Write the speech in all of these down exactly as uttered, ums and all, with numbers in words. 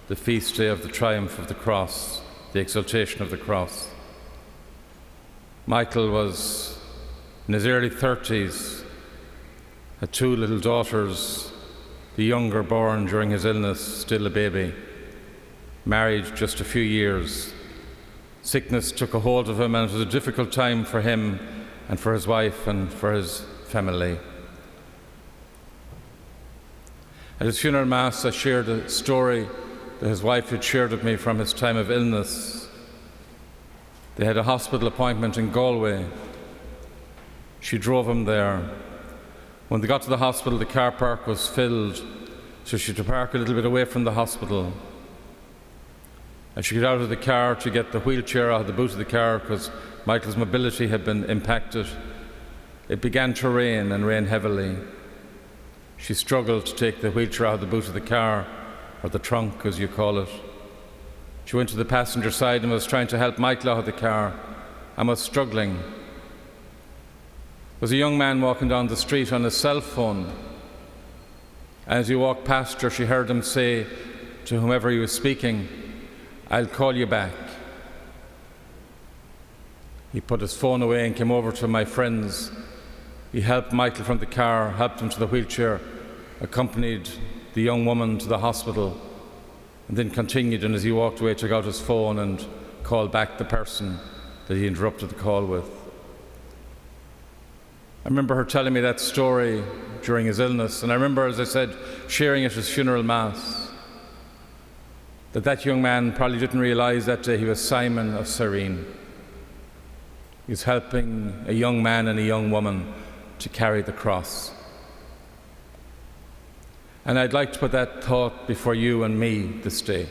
the feast day of the triumph of the cross, the exaltation of the cross. Michael was in his early thirties, had two little daughters, the younger born during his illness, still a baby, married just a few years. Sickness took a hold of him, and it was a difficult time for him and for his wife and for his family. At his funeral mass, I shared a story that his wife had shared with me from his time of illness. They had a hospital appointment in Galway. She drove him there. When they got to the hospital, the car park was filled, so she had to park a little bit away from the hospital. As she got out of the car to get the wheelchair out of the boot of the car, because Michael's mobility had been impacted, it began to rain, and rain heavily. She struggled to take the wheelchair out of the boot of the car, or the trunk, as you call it. She went to the passenger side and was trying to help Michael out of the car, and was struggling. There was a young man walking down the street on his cell phone. As he walked past her, she heard him say to whomever he was speaking, "I'll call you back." He put his phone away and came over to my friends. He helped Michael from the car, helped him to the wheelchair, accompanied the young woman to the hospital, and then continued, and as he walked away, took out his phone and called back the person that he interrupted the call with. I remember her telling me that story during his illness, and I remember, as I said, sharing at his funeral mass, that that young man probably didn't realize that day he was Simon of Cyrene. He was helping a young man and a young woman to carry the cross. And I'd like to put that thought before you and me this day.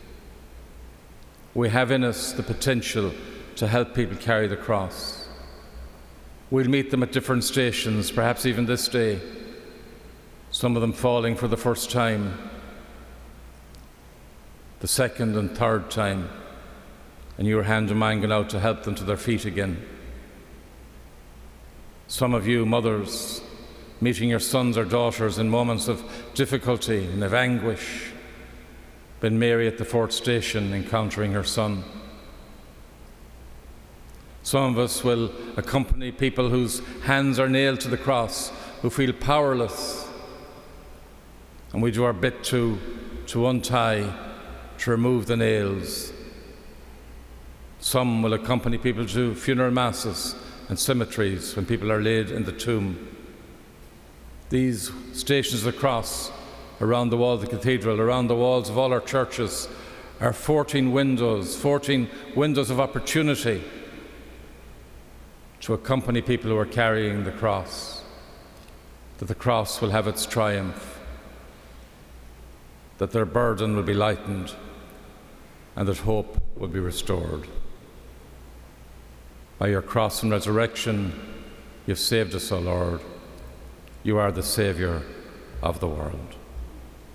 We have in us the potential to help people carry the cross. We'll meet them at different stations, perhaps even this day, some of them falling for the first time, the second and third time, and your hand and mine going out to help them to their feet again. Some of you, mothers, meeting your sons or daughters in moments of difficulty and of anguish. Been Mary at the fourth station encountering her son. Some of us will accompany people whose hands are nailed to the cross, who feel powerless, and we do our bit to, to untie, to remove the nails. Some will accompany people to funeral masses and cemeteries when people are laid in the tomb. These stations of the cross around the wall of the cathedral, around the walls of all our churches, are fourteen windows, fourteen windows of opportunity to accompany people who are carrying the cross, that the cross will have its triumph, that their burden will be lightened, and that hope will be restored. By your cross and resurrection, you've saved us, O Lord. You are the Saviour of the world.